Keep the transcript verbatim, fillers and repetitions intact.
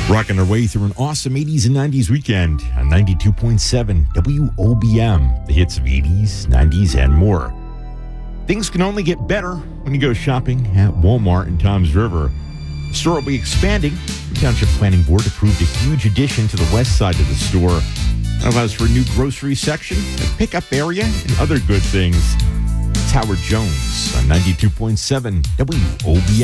Rocking our way through an awesome eighties and nineties weekend on ninety-two point seven W O B M, the hits of eighties, nineties, and more. Things can only get better when you go shopping at Walmart in Toms River. The store will be expanding. The Township Planning Board approved a huge addition to the west side of the store. It allows for a new grocery section, a pickup area, and other good things. It's Howard Jones on ninety-two point seven W O B M.